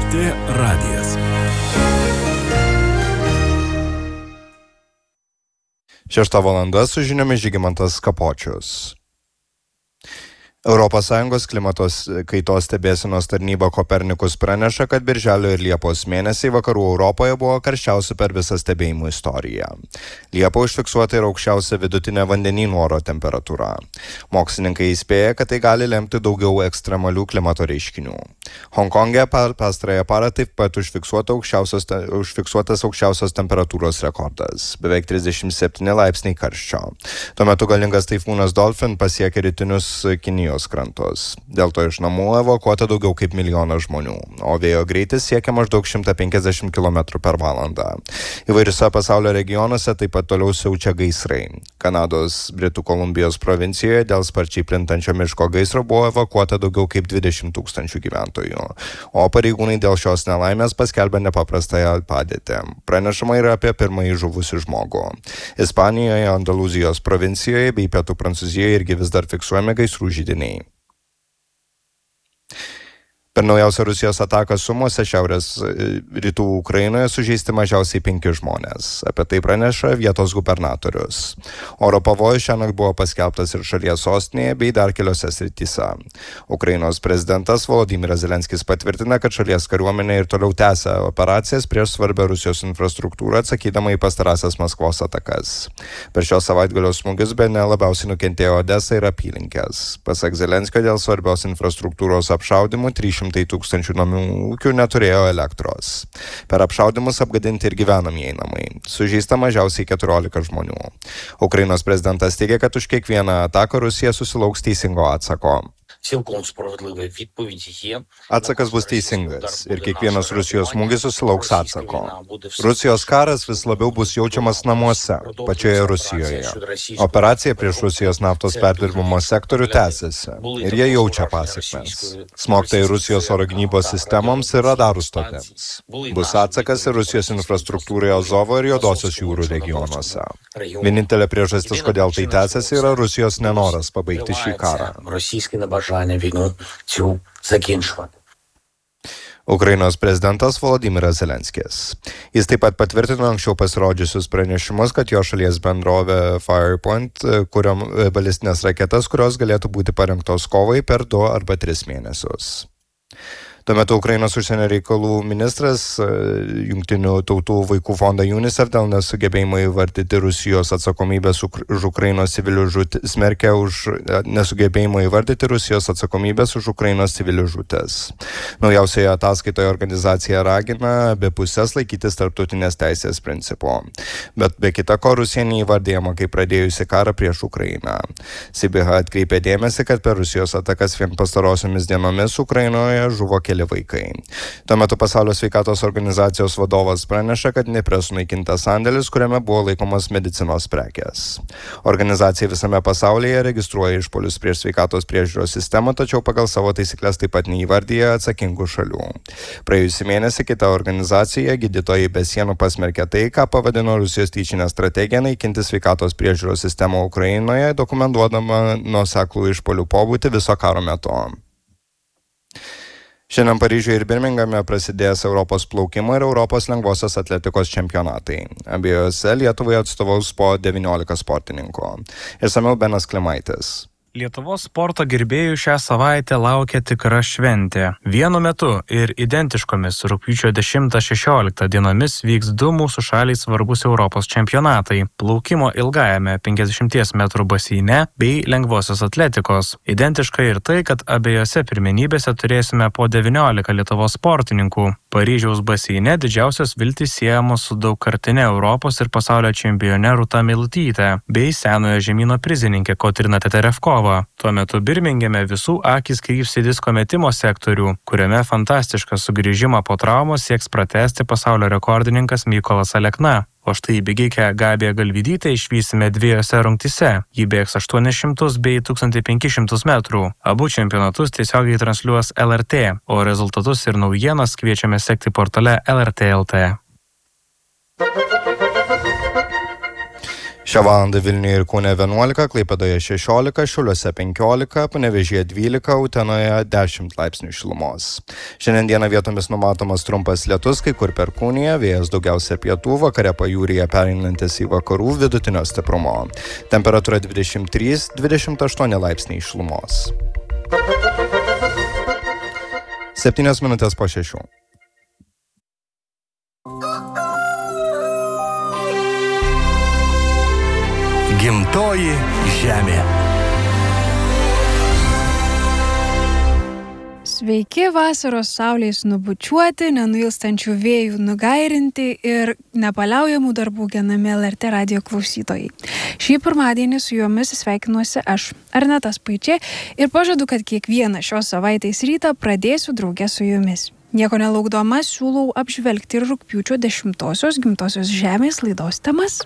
LRT radijas. Šešta valanda su žiniomis Žygimantas Kapočius. ES klimatos kaitos stebėsenos tarnyba Kopernikus praneša, kad birželio ir Liepos mėnesiai vakarų Europoje buvo karščiausi per visą stebėjimų istoriją. Liepą užfiksuota ir aukščiausia vidutinė vandenynų oro temperatūra. Mokslininkai įspėja, kad tai gali lemti daugiau ekstremalių klimato reiškinių. Honkonge pastarąją parą taip pat užfiksuotas aukščiausios temperatūros rekordas – beveik 37 laipsniai karščio. Tuo metu galingas taifūnas Dolphin pasiekė rytinius Kinijos krantus. Dėl to iš namų evakuota daugiau kaip 1 milijonas žmonių, o vėjo greitis siekia maždaug 150 km per valandą. Įvairiuose pasaulio regionuose taip pat toliau siaučia gaisrai. Kanados Britų Kolumbijos provincijoje dėl sparčiai plintančio miško gaisro buvo evakuota daugiau kaip 20 000 gyventojų, o pareigūnai dėl šios nelaimės paskelbė nepaprastąją padėtį. Pranešama yra apie pirmąjį žuvusį žmogų. Ispanijoje, Andalūzijos provincijoje bei pietų Prancūzijoje irgi vis dar fiksuojami gaisrų židiniai. Per naujausią Rusijos ataką Sumose šiaurės rytų Ukrainoje sužeisti mažiausiai 5 žmonės. Apie tai praneša vietos gubernatorius. Oro pavojus šiąnakt buvo paskelbtas ir šalies sostinėje bei dar keliose srityse. Ukrainos prezidentas Volodymyras Zelenskis patvirtina, kad šalies kariuomenė ir toliau tęsia operacijas prieš svarbią Rusijos infrastruktūrą, atsakydama į pastarąsias Maskvos atakas. Per šios savaitgalio smūgius bene labiausiai nukentėjo Odesa ir apylinkės. Pasak Zelenskio, dėl svarbios infrastruktūros apšaudymų 300 000 namų ūkių neturėjo elektros. Per apšaudymus apgadinti ir gyvenamieji namai. Sužeista mažiausiai 14 žmonių. Ukrainos prezidentas teigia, kad už kiekvieną ataką Rusija susilauks teisingo atsako. Atsakas bus teisingas ir kiekvienas Rusijos smūgis susilauks atsako. Rusijos karas vis labiau bus jaučiamas namuose, pačioje Rusijoje. Operacija prieš Rusijos naftos perdirbimo sektorių tęsiasi ir jie jaučia pasekmes. Smogta į Rusijos oro gynybos sistemoms ir radarų stotėms. Bus atsakas ir Rusijos infrastruktūrai Azovo ir Juodosios jūrų regionuose. Vienintelė priežastis, kodėl tai tęsiasi, yra Rusijos nenoras pabaigti šį karą. Ukrainos prezidentas Volodymyras Zelenskis. Jis taip pat patvirtino anksčiau pasirodžiusius pranešimus, kad jo šalies bendrovė Firepoint kuria balistinės raketas, kurios galėtų būti parengtos kovai per 2 arba 3 mėnesius. Tuo metu Ukrainos užsienio reikalų ministras Jungtinių tautų vaikų fondą UNICEF dėl nesugebėjimo įvardyti Rusijos atsakomybės už Ukrainos civilių žūtis smerkia už nesugebėjimo įvardyti Rusijos atsakomybės už Ukrainos civilių žūtis. Naujausioje ataskaitoje organizacija ragina abi pusės laikytis tarptautinės teisės principo. Bet be kita ko Rusija neįvardėjama kaip pradėjusi karą prieš Ukrainą. CBH atkreipė dėmesį, kad per Rusijos atakas vien pastarosiomis dienomis Ukrainoje žuvo keli vaikai. Tuo metu Pasaulio sveikatos organizacijos vadovas praneša, kad Dniepre sunaikintas sandėlis, kuriame buvo laikomas medicinos prekės. Organizacija visame pasaulyje registruoja išpuolius prieš sveikatos priežiūros sistemą, tačiau pagal savo taisyklės taip pat neįvardyja atsakingų šalių. Praėjusį mėnesį kita organizacija, Gydytojai be sienų, pasmerkė tai, ką pavadino Rusijos tyčinę strategiją naikinti sveikatos priežiūros sistemą Ukrainoje, dokumentuodama nuoseklų išpuolių pobūdį viso karo metu. Šiandien Paryžiuje ir Birmingame prasidės Europos plaukimo ir Europos lengvosios atletikos čempionatai. Abiejose Lietuvai atstovaus po 19 sportininkų. Išsamiau Benas Klimaitis. Lietuvos sporto gerbėjų šią savaitę laukia tikra šventė. Vienu metu ir identiškomis rugpjūčio 10-16 dienomis vyks 2 mūsų šaliai svarbus Europos čempionatai – plaukimo ilgajame 50 metrų baseine bei lengvosios atletikos. Identiška ir tai, kad abiejose pirmenybėse turėsime po 19 Lietuvos sportininkų. Paryžiaus baseine didžiausios viltys siejamos su daugkartine Europos ir pasaulio čempione Rūta Meilutyte bei senojo žemyno prizininkė Kotryna Teterevkova. Tuo metu Birmingeme visų akys kryps į disko metimo sektorių, kuriame fantastišką sugrįžimą po traumos sieks pratęsti pasaulio rekordininkas Mykolas Alekna. O štai bėgikę Gabiją Galvydytę išvysime 2 rungtyse. Ji bėgs 800 bei 1500 metrų. Abu čempionatus tiesiogiai transliuos LRT, o rezultatus ir naujienas kviečiame sekti portale LRT.lt. Šią valandą Vilniuje ir Kaune 11, Klaipėdoje 16, Šiauliuose 15, Panevėžyje 12, Utenoje 10 laipsnių šilumos. Šiandien dieną vietomis numatomas trumpas lietus, kai kur perkūnija, vėjas daugiausia pietų, vakare pajūryje pereinantis į vakarų vidutinio stiprumo. Temperatūra 23-28 laipsniai šilumos. 7 minutės po 6. Gimtoji žemė. Sveiki, vasaros saulės nubučiuoti, nenuilstančių vėjų nugairinti ir nepaliaujamų darbų genami LRT radijo klausytojai. Šį pirmadienį su jumis sveikinuosi aš, Arneta Spaičė, ir pažadu, kad kiekvieną šios savaitės rytą pradėsiu drauge su jumis. Nieko nelaukdama siūlau apžvelgti ir rugpjūčio 10-osios gimtosios žemės laidos temas.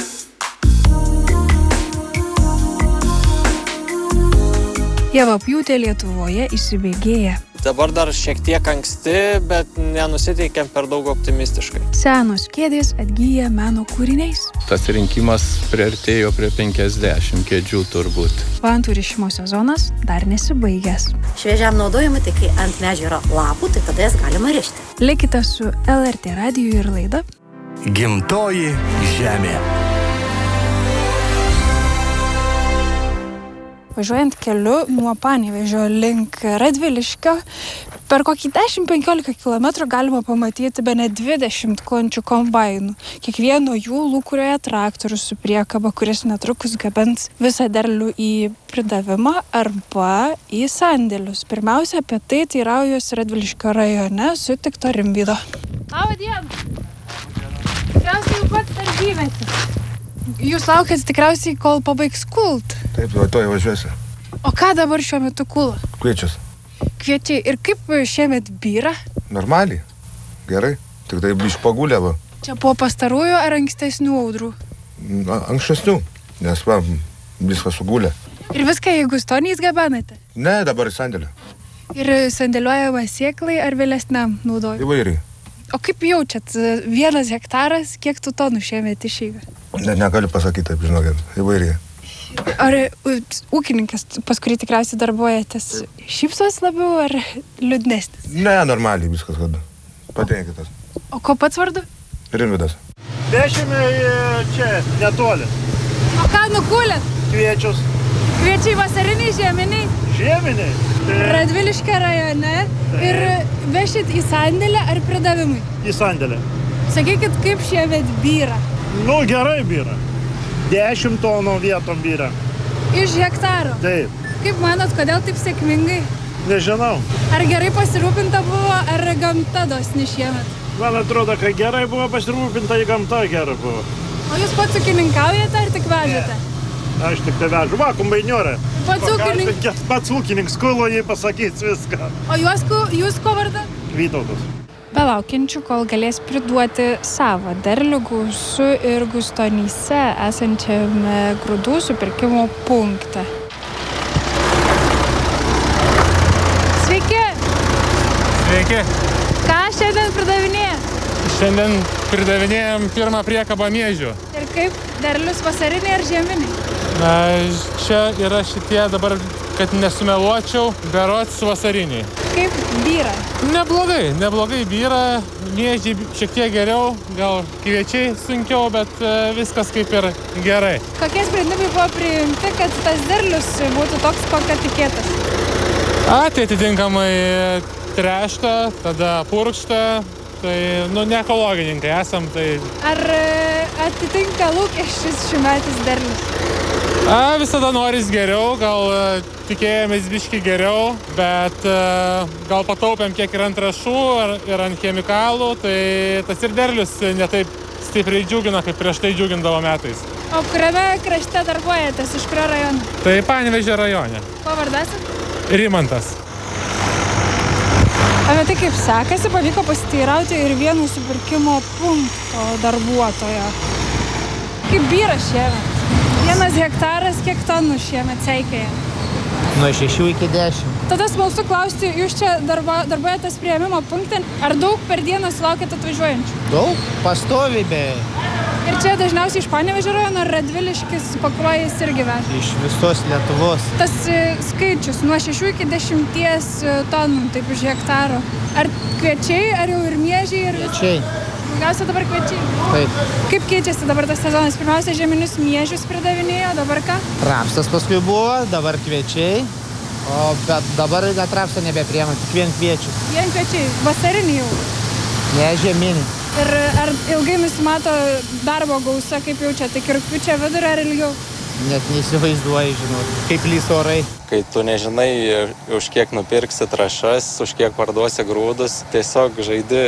Javapjūtė Lietuvoje įsibėgėja. Dabar dar šiek tiek anksti, bet nenusiteikiam per daug optimistiškai. Senos kėdės atgyja meno kūriniais. Tas rinkimas priartėjo prie 50 kėdžių turbūt. Vantų rišimo sezonas dar nesibaigęs. Šviežiam naudojimui, tai kai ant medžio yra lapų, tai tada jas galima rišti. Likite su LRT radiju ir laida Gimtoji žemė. Važiuojant keliu nuo Panevėžio link Radviliškio, per kokį 10-15 km galima pamatyti bene 20 klančių kombainų. Kiekvieno jų lūkurioje traktorius su priekaba, kuris netrukus gabens visą derlių į pridavimą arba į sandėlius. Pirmiausia, apie tai teiraujuosi Radviliškio rajone sutikto Rimvydo. Labą dieną! Tikriausiai jau pats darbymetis. Jūs laukiat tikriausiai, kol pabaigs kult. Taip, to jau važiuosiu. O ką dabar šiuo metu kula? Kviečius. Kviečiai. Ir kaip šiemet byra? Normaliai. Gerai. Tik tai biškį pagulėvo. Čia po pastarųjų ar ankstesnių audrų? Ankstesnių. Nes viskas sugulė. Ir viską į gustoniais gabenate? Ne, dabar į sandėlį. Ir sandėliuojama sėklai ar vėlesniam naudojimui? Įvairiai. O kaip jaučiat? 1 hektaras, kiek tų tonų šiemet išeiga? Negaliu pasakyti taip, žinokit. Įvairiai. Ar ūkininkas, pas kurį tikriausiai darbuojatės, šypsos labiau ar liūdnesnis? Ne, normaliai viskas, kad patenkintas. O ko pats vardu? Rimvydas. Vešime čia, netoli. O ką nukūlėt? Kviečius. Kviečiai vasariniai, žieminiai? Žieminiai. Radviliškio rajone. Ir vešit į sandėlį ar pridavimui? Į sandėlį. Sakykit, kaip šiemet byra? Nu, gerai byra. 10 tonų vietom byra. Iš hektaro? Taip. Kaip manot, kodėl taip sėkmingai? Nežinau. Ar gerai pasirūpinta buvo, ar gamta dosni šiemet? Man atrodo, kad gerai buvo pasirūpinta, į gamta gerai buvo. O jūs pats ūkininkaujate ar tik vežate? Ne. Aš tik tai vežu. Va, kombainiorė. Pats ūkininkas, kulo jai pasakys viską. O jūs ko vardą? Vytautas. Belaukiančių, kol galės priduoti savo derlių Gausu ir Gustonyse esančiame grūdų supirkimo punkte. Sveiki! Sveiki! Ką šiandien pridavinėja? Šiandien pridavinėjom pirmą priekabą miežių. Ir kaip derlius vasariniai ar žieminiai? Na, čia yra šitie dabar, kad nesumeluočiau, berods vasariniai. Kaip byra? Neblogai byra, miežiai šiek tiek geriau, gal kviečiai sunkiau, bet viskas kaip ir gerai. Kokie sprendimai buvo priimti, kad tas derlius būtų toks, kokio tikėtas? Tai atitinkamai tręšta, tada purkšta, tai, ne ekologininkai esam, tai... Ar atitinka lūkesčius šiųmetis derlius? Visada noris geriau, gal tikėjomės biškį geriau, bet gal pataupėm kiek ir ant trąšų ir ant chemikalų, tai tas ir derlius netaip stipriai džiugina, kaip prieš tai džiugindavo metais. O kuriame krašte darbuojatės, iš kurio rajono? Tai Panevėžio rajone. Ko vardas? Rimantas. Apie tai kaip sekasi, pavyko pasiteirauti ir vieno supirkimo punkto darbuotojo. Kaip byra šiemet? 1 hektaras, kiek tonų šiemet seikėja? Nuo 6 iki 10. Tada smalsu klausti, jūs čia darbuojatės priėmimo punkte, ar daug per dieną sulaukėte atvažiuojančių? Daug, pastoviai beje. Ir čia dažniausiai iš Panevėžio rajono, ar Radviliškis, Pakruojis irgi veža? Iš visos Lietuvos. Tas skaičius nuo 6 iki 10 tonų, taip iš hektaro. Ar kviečiai, ar jau ir miežiai? Kviečiai. Daugiausia dabar kviečiai. Taip. Kaip keičiasi dabar tas sezonas? Pirmiausia, žieminius miežius pridavinėjo, dabar ką? Rapsas paskui buvo, dabar kviečiai. Bet dabar net rapsą nebepriema, tik vien kviečių. Vien kviečiai, vasarinį jau? Ne, žieminį. Ir ar ilgai nusimato darbo gausa, kaip jau čia, tik rugpjūčio vidurį ar ilgiau? Net neįsivaizduoju, žinot, kaip lys orai. Kai tu nežinai, už kiek nupirksi trąšas, už kiek parduosi grūdus, tiesiog žaidi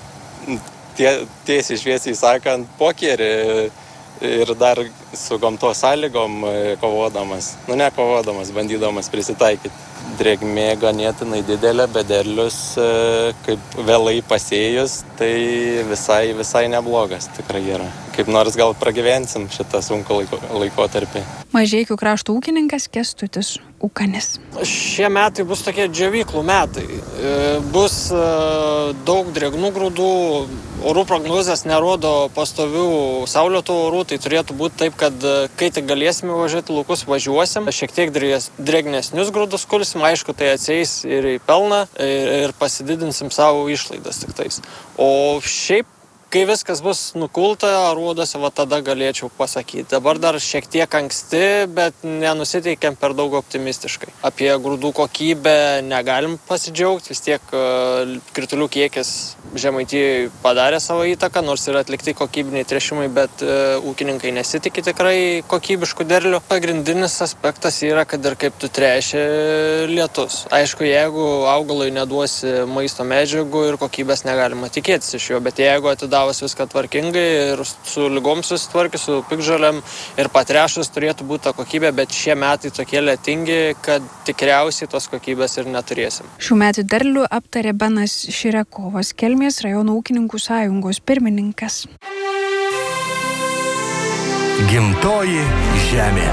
tiesiai šviesiai sakant pokerį ir dar su gamtos sąlygom kovodamas. Ne kovodamas, bandydamas prisitaikyti. Drėgmė ganėtinai didelė, bet derlius kaip vėlai pasėjus, tai visai neblogas tikrai yra. Kaip nors gal pragyvensim šitą sunkų laikotarpį. Mažeikių krašto ūkininkas Kęstutis Ūkanis. Šie metai bus tokie džiovyklų metai. Bus daug drėgnų grūdų, orų prognozės nerodo pastovių saulėtų orų, tai turėtų būti taip, kad kai tik galėsime važiuoti laukus, važiuosim. Šiek tiek drėgnesnius grūdus kulsim, aišku, tai atsieis ir į pelną ir pasididinsim savo išlaidas tik tais. O šiaip, kai viskas bus nukulta aruodose, va tada galėčiau pasakyti. Dabar dar šiek tiek anksti, bet nenusiteikiam per daug optimistiškai. Apie grūdų kokybę negalim pasidžiaugti, vis tiek kritulių kiekis Žemaitijoje padarė savo įtaką, nors yra atlikti kokybiniai tręšimai, bet ūkininkai nesitikė tikrai kokybiškų derlių. Pagrindinis aspektas yra, kad ir kaip tu tręši lietus. Aišku, jeigu augalui neduosi maisto medžiagų ir kokybės negalima tikėtis iš jo, bet jeigu atidavus viską tvarkingai ir su lygom susitvarkius, su piktžolėm ir patrešus turėtų būti ta kokybė, bet šie metai tokie lietingi, kad tikriausiai tos kokybės ir neturėsim. Šių metų derlių aptarė Benas Širekovas, Kelmės rajono ūkininkų sąjungos pirmininkas. Gimtoji žemė.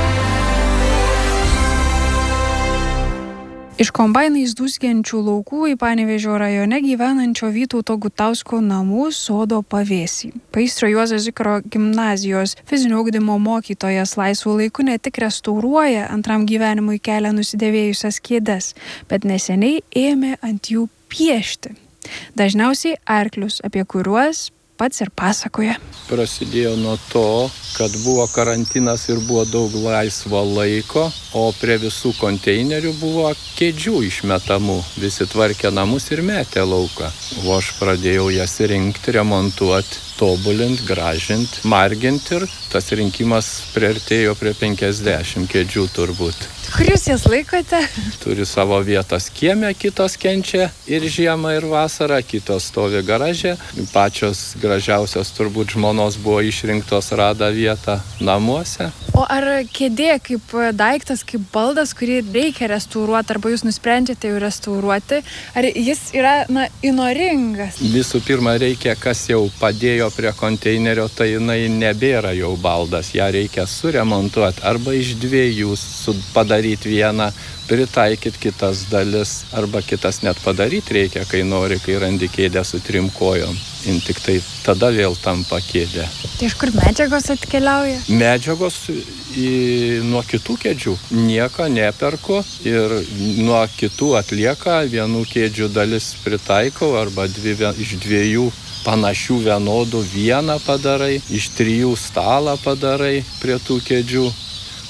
Iš kombainais dūzgiančių laukų į Panevėžio rajone gyvenančio Vytauto Gutausko namų sodo pavėsį. Paistrio Juozo Zikaro gimnazijos fizinio ugdymo mokytojas laisvu laiku ne tik restauruoja antram gyvenimui kelią nusidėvėjusias kėdes, bet neseniai ėmė ant jų piešti. Dažniausiai arklius, apie kuriuos pats ir pasakoja. Prasidėjo nuo to, kad buvo karantinas ir buvo daug laisvo laiko, o prie visų konteinerių buvo kėdžių išmetamų. Visi tvarkė namus ir metė lauką. O aš pradėjau jas rinkti, remontuoti, tobulinti, gražinti, marginti ir tas rinkimas priartėjo prie 50 kėdžių turbūt. Kur jūs jas laikote? Turi savo vietas kieme, kitos kenčia ir žiemą, ir vasarą, kitos stovi garaže. Pačios gražiausios turbūt žmonos buvo išrinktos, rada vietą namuose. O ar kėdė kaip daiktas, kaip baldas, kurį reikia restauruoti, arba jūs nusprendžiate jau restauruoti, ar jis yra, įnoringas? Visų pirma, reikia, kas jau padėjo prie konteinerio, tai jinai nebėra jau baldas, ją reikia suremontuoti arba iš dviejų padaryti vieną, pritaikyti kitas dalis, arba kitas net padaryti reikia, kai nori, kai randi kėdę su 3 kojom. Ir tik tai tada vėl tampa kėdė. Tai iš kur medžiagos atkeliauja? Medžiagos nuo kitų kėdžių. Nieko neperku ir nuo kitų atlieka. Vienų kėdžių dalis pritaikau arba iš 2 panašių vienodų vieną padarai, iš 3 stalą padarai prie tų kėdžių.